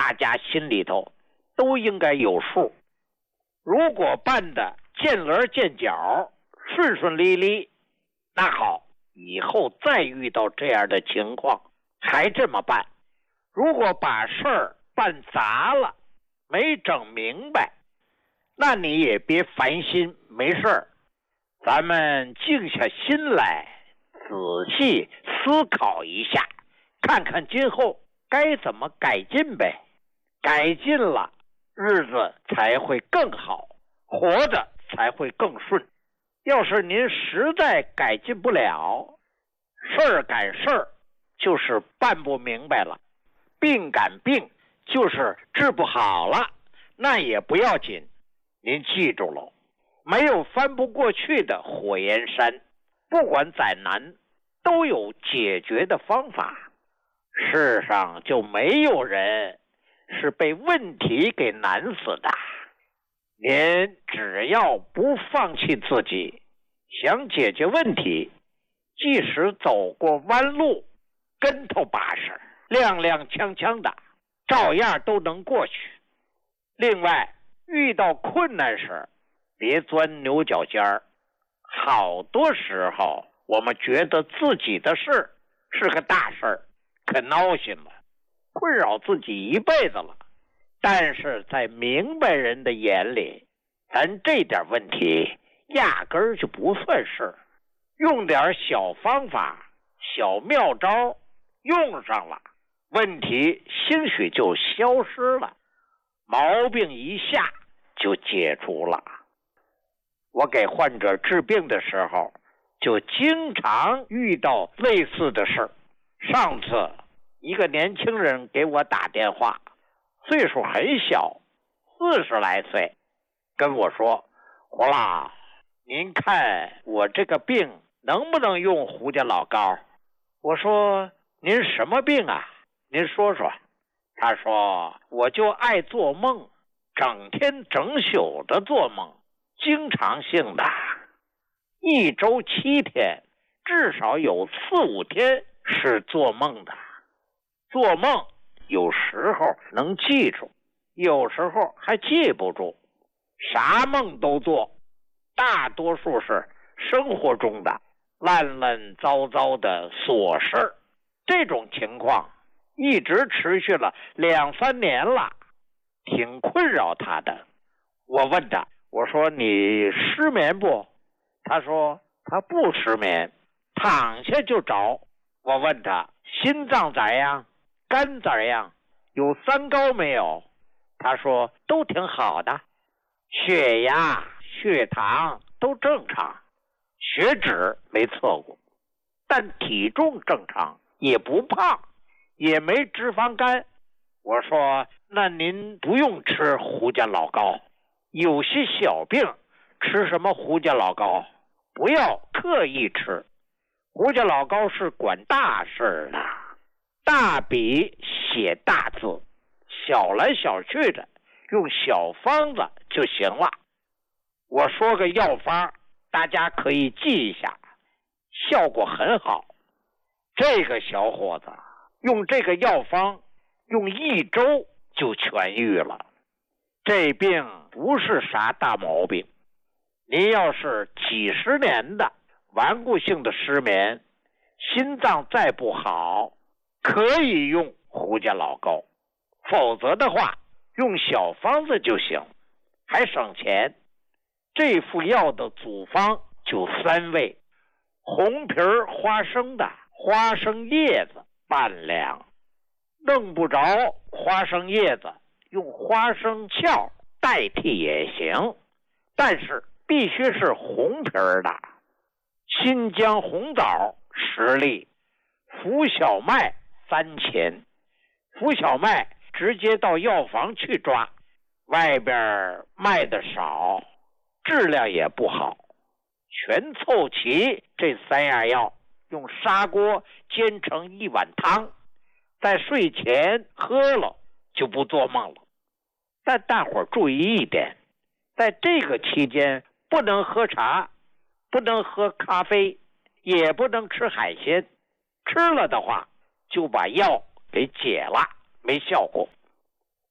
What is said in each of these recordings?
大家心里头都应该有数。如果办的见棱见角，顺顺利利，那好，以后再遇到这样的情况还这么办。如果把事儿办砸了，没整明白，那你也别烦心，没事儿，咱们静下心来仔细思考一下，看看今后该怎么改进呗。改进了，日子才会更好，活着才会更顺。要是您实在改进不了，事儿赶事儿就是办不明白了，病赶病就是治不好了，那也不要紧。您记住了，没有翻不过去的火焰山，不管再难都有解决的方法。世上就没有人是被问题给难死的。您只要不放弃自己，想解决问题，即使走过弯路，跟头把式，踉踉跄跄的，照样都能过去。另外，遇到困难时，别钻牛角尖儿。好多时候，我们觉得自己的事是个大事儿，可闹心了，困扰自己一辈子了。但是在明白人的眼里，咱这点问题压根儿就不算事，用点小方法、小妙招用上了，问题兴许就消失了，毛病一下就解除了。我给患者治病的时候，就经常遇到类似的事。上次一个年轻人给我打电话，岁数很小，40来岁，跟我说：胡老，您看我这个病能不能用胡家老膏？我说：您什么病啊？您说说。他说：我就爱做梦，整天整宿的做梦，经常性的，1周7天，至少有4、5天是做梦的。做梦有时候能记住，有时候还记不住，啥梦都做，大多数是生活中的乱乱糟糟的琐事。这种情况一直持续了2、3年了，挺困扰他的。我问他，我说你失眠不？他说他不失眠，躺下就着。我问他心脏咋样？肝咋样？有3高没有？他说都挺好的，血压、血糖都正常，血脂没测过，但体重正常，也不胖，也没脂肪肝。我说那您不用吃胡家老膏，有些小病吃什么胡家老膏？不要刻意吃，胡家老膏是管大事的，大笔写大字，小来小去的，用小方子就行了。我说个药方，大家可以记一下，效果很好。这个小伙子用这个药方，用1周就痊愈了。这病不是啥大毛病，您要是几十年的顽固性的失眠，心脏再不好，可以用胡家老膏，否则的话用小方子就行，还省钱。这副药的组方就3味：红皮花生的花生叶子半两，弄不着花生叶子，用花生壳代替也行，但是必须是红皮的。新疆红枣10粒，浮小麦3钱。浮小麦直接到药房去抓，外边卖的少，质量也不好。全凑齐这3样药，用砂锅煎成1碗汤，在睡前喝了就不做梦了。但大伙儿注意一点，在这个期间不能喝茶，不能喝咖啡，也不能吃海鲜，吃了的话就把药给解了，没效果。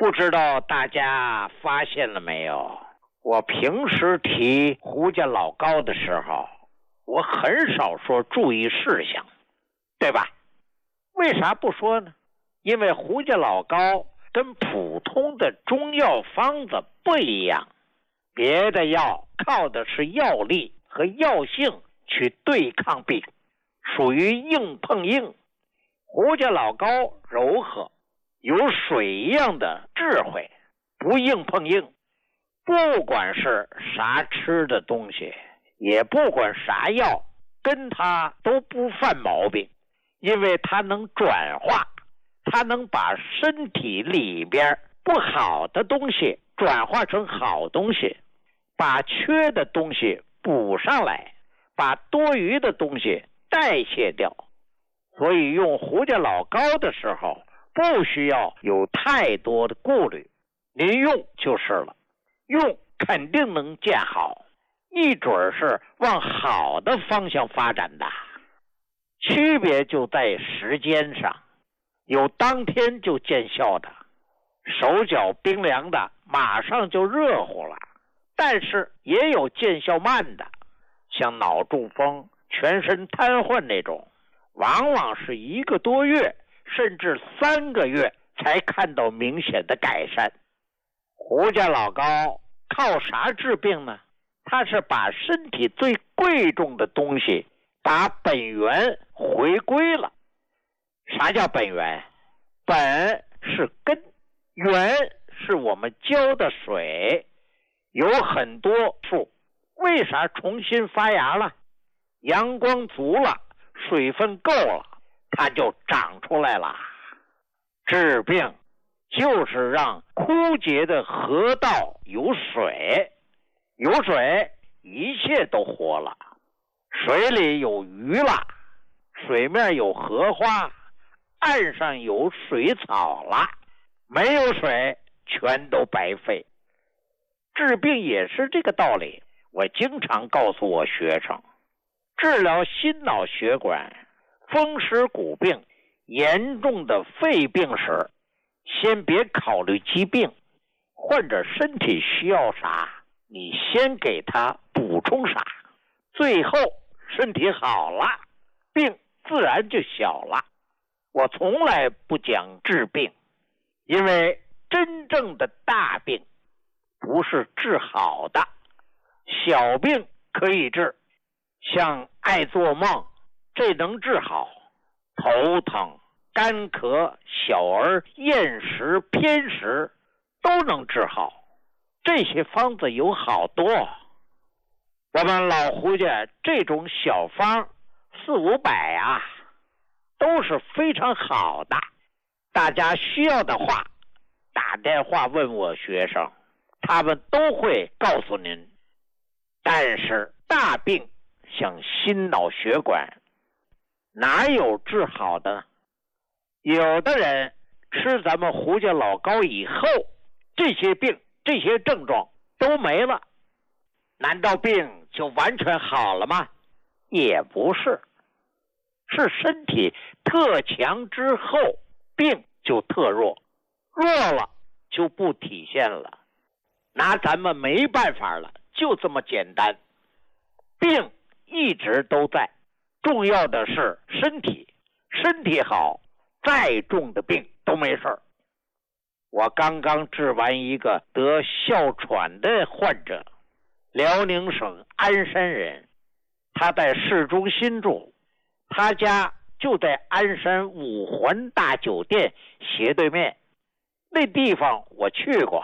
不知道大家发现了没有，我平时提胡家老高的时候，我很少说注意事项，对吧？为啥不说呢？因为胡家老高跟普通的中药方子不一样，别的药靠的是药力和药性去对抗病，属于硬碰硬。胡家老高柔和，有水一样的智慧，不硬碰硬。不管是啥吃的东西，也不管啥药，跟他都不犯毛病，因为他能转化，他能把身体里边不好的东西转化成好东西，把缺的东西补上来，把多余的东西代谢掉。所以用胡家老高的时候，不需要有太多的顾虑，您用就是了，用肯定能见好，一准是往好的方向发展的。区别就在时间上，有当天就见效的，手脚冰凉的马上就热乎了，但是也有见效慢的，像脑中风、全身瘫痪那种，往往是1个多月甚至3个月才看到明显的改善。胡家老高靠啥治病呢？他是把身体最贵重的东西把本源回归了。啥叫本源？本是根，源是我们浇的水。有很多树为啥重新发芽了？阳光足了，水分够了，它就长出来了。治病就是让枯竭的河道有水，有水一切都活了。水里有鱼了，水面有荷花，岸上有水草了，没有水全都白费。治病也是这个道理。我经常告诉我学生，治疗心脑血管、风湿骨病、严重的肺病时，先别考虑疾病，患者身体需要啥，你先给他补充啥，最后身体好了，病自然就小了。我从来不讲治病，因为真正的大病不是治好的，小病可以治，像爱做梦，这能治好；头疼、干咳、小儿厌食、偏食都能治好。这些方子有好多，我们老胡家这种小方400-500啊，都是非常好的。大家需要的话，打电话问我学生，他们都会告诉您。但是大病像心脑血管，哪有治好的呢？有的人吃咱们胡家老高以后，这些病、这些症状都没了，难道病就完全好了吗？也不是，是身体特强之后，病就特弱，弱了就不体现了，拿咱们没办法了，就这么简单。病一直都在，重要的是身体，身体好，再重的病都没事儿。我刚刚治完一个得哮喘的患者，辽宁省鞍山人，他在市中心住，他家就在鞍山5环大酒店斜对面。那地方我去过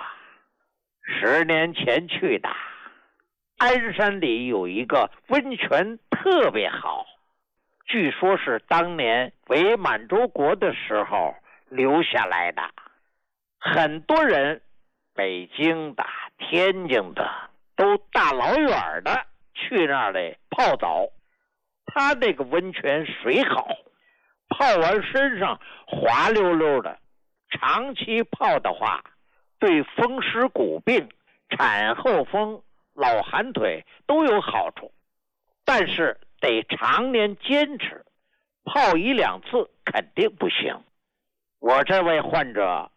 ，10年前去的。鞍山里有一个温泉特别好，据说是当年伪满洲国的时候留下来的。很多人北京的、天津的都大老远的去那里泡澡。他那个温泉水好，泡完身上滑溜溜的，长期泡的话，对风湿骨病、产后风、老寒腿都有好处。但是得常年坚持，泡1-2次肯定不行。我这位患者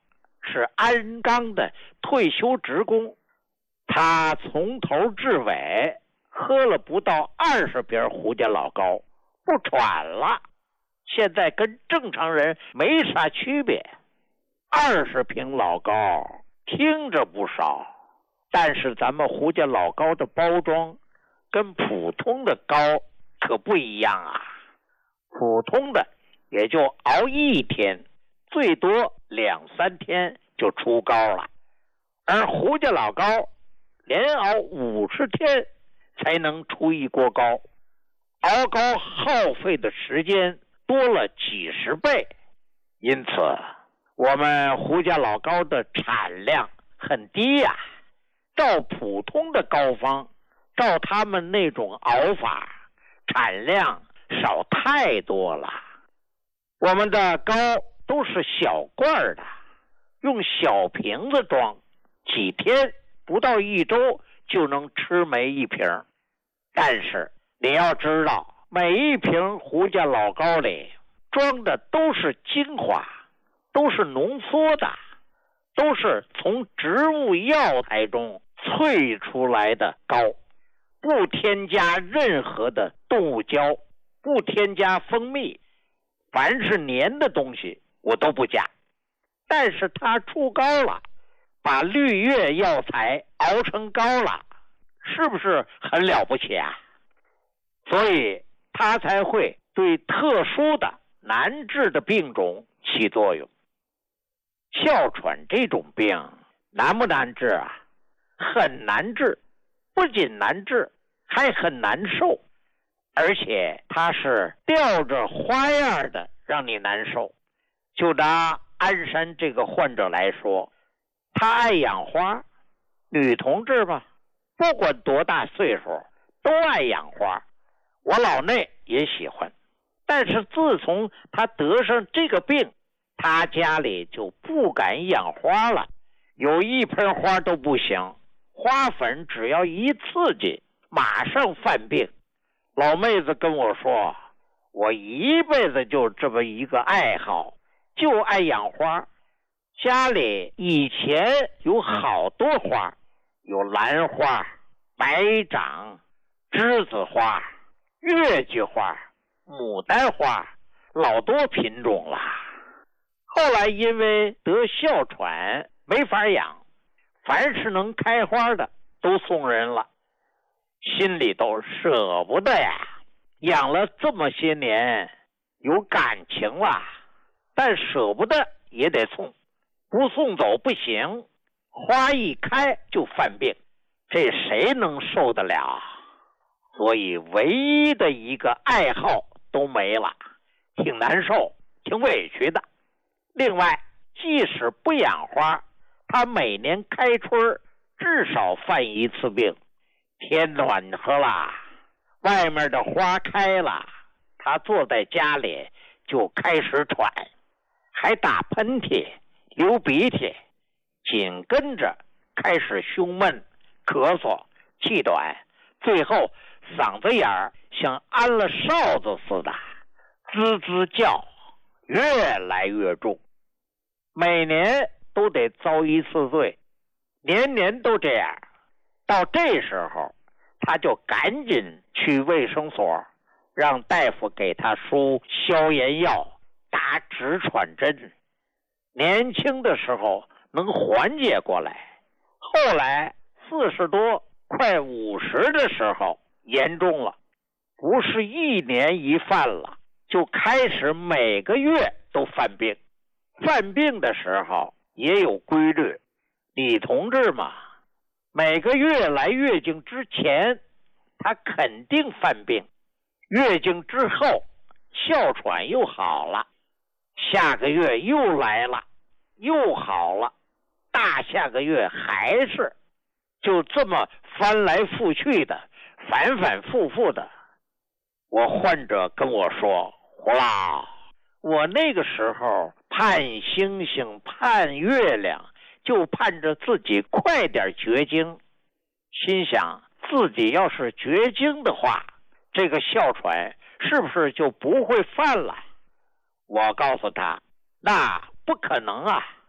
是鞍钢的退休职工，他从头至尾喝了不到20瓶胡家老高，不喘了，现在跟正常人没啥区别。20瓶老高听着不少，但是咱们胡家老高的包装跟普通的高可不一样啊。普通的也就熬1天，最多2-3天就出高了，而胡家老高连熬50天才能出一锅高，熬高耗费的时间多了几十倍。因此我们胡家老高的产量很低呀，照普通的高方，照他们那种熬法，产量少太多了。我们的高都是小罐的，用小瓶子装，几天不到1周就能吃没1瓶。但是你要知道，每一瓶胡家老高里装的都是精华，都是浓缩的，都是从植物药材中萃出来的膏，不添加任何的动物胶，不添加蜂蜜，凡是粘的东西我都不加。但是它出膏了，把绿叶药材熬成膏了，是不是很了不起啊？所以它才会对特殊的难治的病种起作用。哮喘这种病难不难治啊？很难治，不仅难治，还很难受，而且它是吊着花样的让你难受。就拿鞍山这个患者来说，他爱养花，女同志嘛，不管多大岁数都爱养花，我老内也喜欢。但是自从他得上这个病，他家里就不敢养花了，有1盆花都不行，花粉只要一刺激马上犯病。老妹子跟我说，我一辈子就这么一个爱好，就爱养花。家里以前有好多花，有兰花、白掌、栀子花、月季花、牡丹花，老多品种了。后来因为得哮喘没法养，凡是能开花的都送人了，心里都舍不得呀。养了这么些年，有感情了，但舍不得也得送，不送走不行，花一开就犯病，这谁能受得了？所以唯一的一个爱好都没了，挺难受，挺委屈的。另外，即使不养花，他每年开春至少犯1次病。天暖和了，外面的花开了，他坐在家里就开始喘，还打喷嚏、流鼻涕，紧跟着开始胸闷、咳嗽、气短，最后嗓子眼儿像安了哨子似的，滋滋叫，越来越重。每年都得遭1次罪，年年都这样。到这时候，他就赶紧去卫生所，让大夫给他输消炎药，打止喘针。年轻的时候能缓解过来，后来40多快50的时候严重了，不是1年一犯了，就开始每个月都犯病。犯病的时候也有规律，女同志嘛，每个月来月经之前她肯定犯病，月经之后哮喘又好了，下个月又来了，又好了，大下个月还是，就这么翻来覆去的，反反复复的。我患者跟我说，胡老，我那个时候盼星星盼月亮，就盼着自己快点绝经，心想自己要是绝经的话，这个哮喘是不是就不会犯了？我告诉他，那不可能啊，